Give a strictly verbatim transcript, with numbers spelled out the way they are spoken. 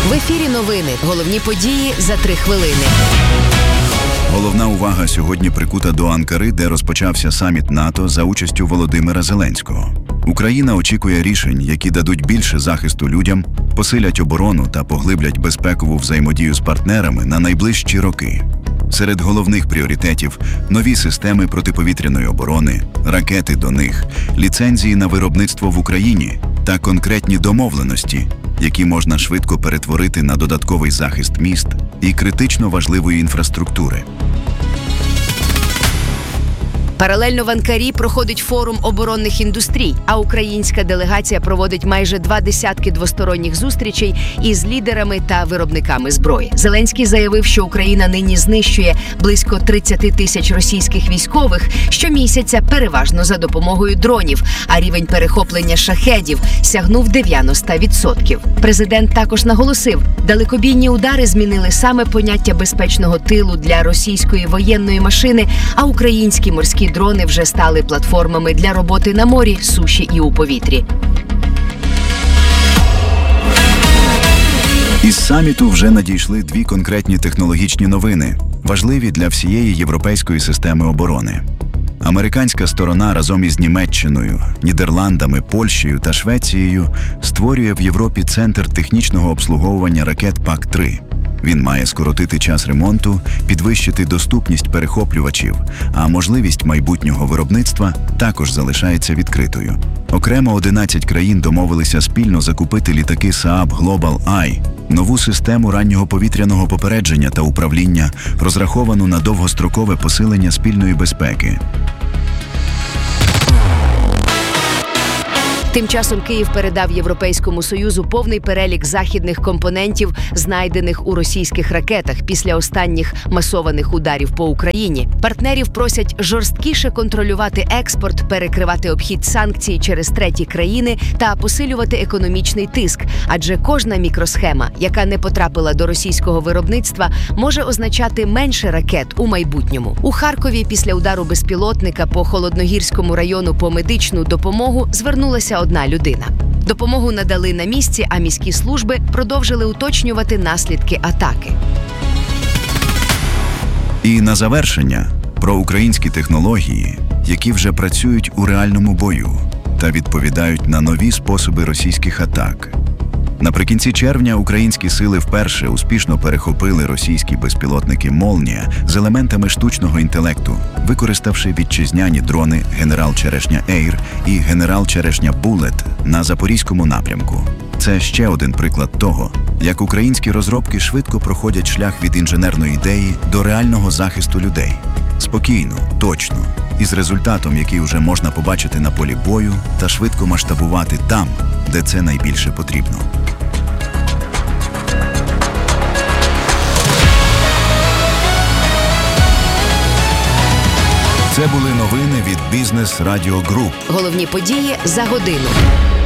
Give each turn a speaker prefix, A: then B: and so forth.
A: В ефірі новини. Головні події за три хвилини.
B: Головна увага сьогодні прикута до Анкари, де розпочався саміт НАТО за участю Володимира Зеленського. Україна очікує рішень, які дадуть більше захисту людям, посилять оборону та поглиблять безпекову взаємодію з партнерами на найближчі роки. Серед головних пріоритетів – нові системи протиповітряної оборони, ракети до них, ліцензії на виробництво в Україні та конкретні домовленості, які можна швидко перетворити на додатковий захист міст і критично важливої інфраструктури.
A: Паралельно в Анкарі проходить форум оборонних індустрій, а українська делегація проводить майже два десятки двосторонніх зустрічей із лідерами та виробниками зброї. Зеленський заявив, що Україна нині знищує близько тридцять тисяч російських військових щомісяця переважно за допомогою дронів, а рівень перехоплення шахедів сягнув дев'яносто відсотків. Президент також наголосив, далекобійні удари змінили саме поняття безпечного тилу для російської воєнної машини, а українські морські дрони вже стали платформами для роботи на морі, суші і у повітрі.
B: Із саміту вже надійшли дві конкретні технологічні новини, важливі для всієї європейської системи оборони. Американська сторона разом із Німеччиною, Нідерландами, Польщею та Швецією створює в Європі центр технічного обслуговування ракет пак три. Він має скоротити час ремонту, підвищити доступність перехоплювачів, а можливість майбутнього виробництва також залишається відкритою. Окремо одинадцять країн домовилися спільно закупити літаки Saab Global Eye, нову систему раннього повітряного попередження та управління, розраховану на довгострокове посилення спільної безпеки.
A: Тим часом Київ передав Європейському Союзу повний перелік західних компонентів, знайдених у російських ракетах після останніх масованих ударів по Україні. Партнерів просять жорсткіше контролювати експорт, перекривати обхід санкцій через треті країни та посилювати економічний тиск, адже кожна мікросхема, яка не потрапила до російського виробництва, може означати менше ракет у майбутньому. У Харкові після удару безпілотника по Холодногірському району по медичну допомогу звернулася одна людина. Допомогу надали на місці, а міські служби продовжили уточнювати наслідки атаки.
B: І на завершення про українські технології, які вже працюють у реальному бою та відповідають на нові способи російських атак. Наприкінці червня українські сили вперше успішно перехопили російські безпілотники «Молнія» з елементами штучного інтелекту, використавши вітчизняні дрони «Генерал Черешня Ейр» і «Генерал Черешня Булет» на Запорізькому напрямку. Це ще один приклад того, як українські розробки швидко проходять шлях від інженерної ідеї до реального захисту людей. Спокійно, точно, і з результатом, який вже можна побачити на полі бою та швидко масштабувати там, де це найбільше потрібно. Це були новини від Бізнес Радіо Груп.
A: Головні події за годину.